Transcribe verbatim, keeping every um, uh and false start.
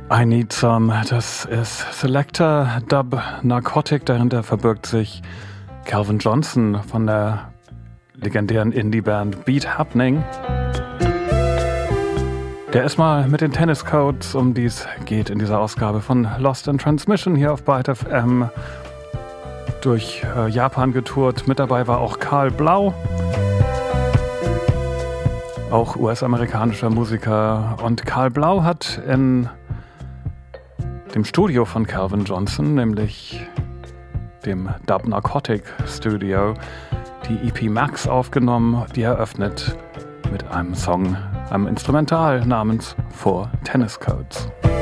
I Need Some, das ist Selector Dub Narcotic, dahinter verbirgt sich Calvin Johnson von der legendären Indie-Band Beat Happening. Der ist mal mit den Tennis Codes, um die es geht in dieser Ausgabe von Lost in Transmission hier auf Byte F M, durch äh, Japan getourt. Mit dabei war auch Karl Blau, auch U S-amerikanischer Musiker. Und Karl Blau hat in dem Studio von Calvin Johnson, nämlich dem Dub Narcotic Studio, die E P Max aufgenommen, die eröffnet mit einem Song, einem Instrumental namens Four Tennis Codes.